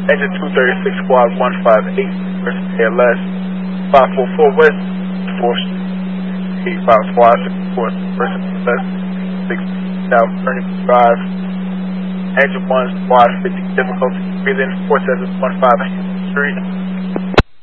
Engine 236 Squad 158, person ALS, 544 West, 4th Street, 85 Squad 64, person ALS, 6 South Ernie Drive, Engine 1 Squad 50, difficulty breathing, 4 1 5 Street.